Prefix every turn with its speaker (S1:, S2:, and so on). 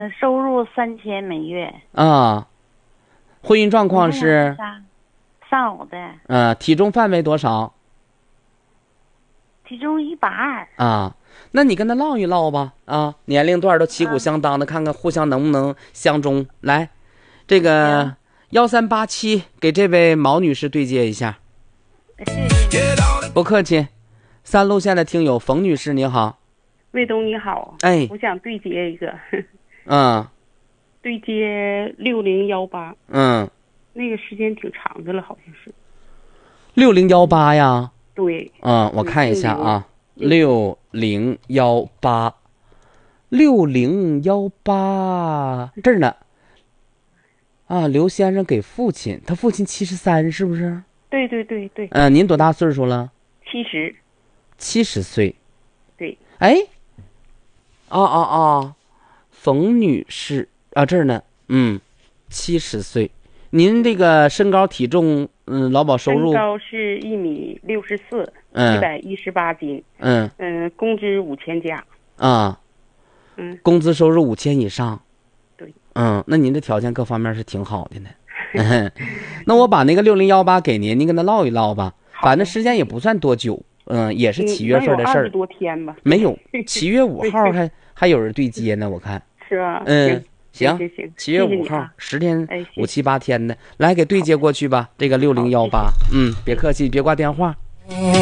S1: 收入3000每月。
S2: 啊，婚姻状况是
S1: 丧偶的。
S2: 体重范围多少？
S1: 体重120。
S2: 啊，那你跟他唠一唠吧。啊，年龄段都旗鼓相当的，看看互相能不能相中。来，这个1387给这位毛女士对接一下。
S1: 谢谢你。
S2: 不客气。3路线的听友冯女士，你好。
S3: 卫东你好，
S2: 哎，
S3: 我想对接一个。
S2: 对
S3: 接6018。那个时间挺长的了，好像是。
S2: 6018呀。
S3: 对。
S2: 我看一下啊，6018，6018这儿呢。刘先生给父亲，他父亲73，是不是？
S3: 对对对对。
S2: 您多大岁数了？70岁。
S3: 对。
S2: 哎，冯女士这儿呢，70岁。您这个身高体重，劳保收入？
S3: 身高是1.64米，118斤。工资5000加。
S2: 工资收入5000以上。
S3: 对。
S2: 那您的条件各方面是挺好的呢。那我把那个6018给您，您跟他唠一唠吧。反正时间也不算多久，也是7月份的事儿。
S3: 20多天吧。
S2: 没有，7月5号还有人对接呢，我看。
S3: 是啊。
S2: 行，7月5号，10天5、7、8天的，来给对接过去吧。这个6018，别客气，别挂电话。